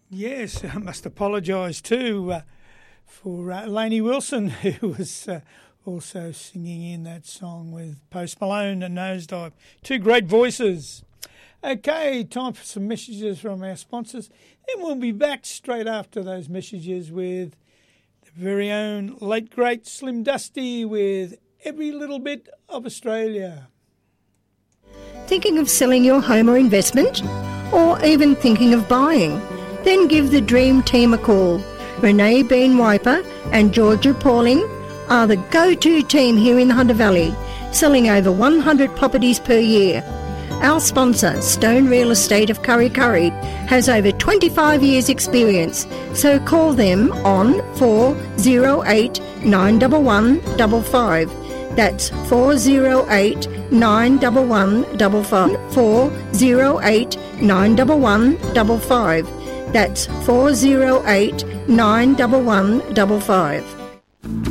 Yes, I must apologise too for Lainey Wilson, who was also singing in that song with Post Malone and Nosedive. Two great voices. Okay, time for some messages from our sponsors. Then we'll be back straight after those messages with the very own late great Slim Dusty with Every Little Bit of Australia. Thinking of selling your home or investment? Or even thinking of buying? Then give the Dream Team a call. Renee Bean Wiper and Georgia Pauling are the go-to team here in the Hunter Valley, selling over 100 properties per year. Our sponsor, Stone Real Estate of Kurri Kurri, has over 25 years experience, so call them on 408 911 55. That's 408 911 55. 408 911 55. That's 408 911 55.